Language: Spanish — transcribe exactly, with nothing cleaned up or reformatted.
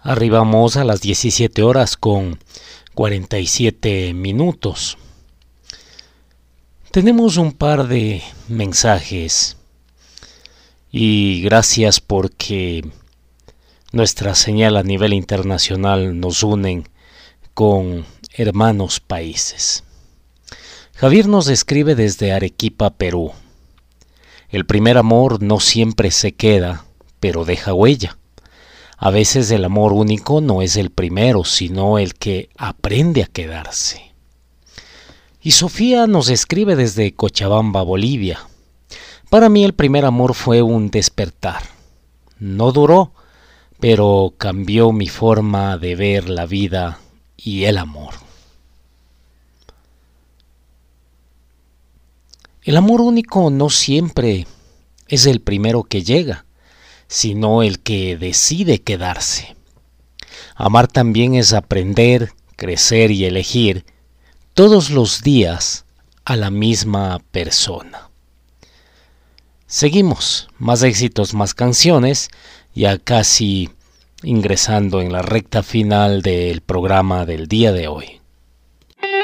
Arribamos a las diecisiete horas con cuarenta y siete minutos. Tenemos un par de mensajes y gracias porque nuestra señal a nivel internacional nos unen con hermanos países. Javier nos escribe desde Arequipa, Perú. El primer amor no siempre se queda, pero deja huella. A veces el amor único no es el primero, sino el que aprende a quedarse. Y Sofía nos escribe desde Cochabamba, Bolivia. Para mí el primer amor fue un despertar. No duró, pero cambió mi forma de ver la vida y el amor. El amor único no siempre es el primero que llega, sino el que decide quedarse. Amar también es aprender, crecer y elegir todos los días a la misma persona. Seguimos, más éxitos, más canciones, ya casi ingresando en la recta final del programa del día de hoy.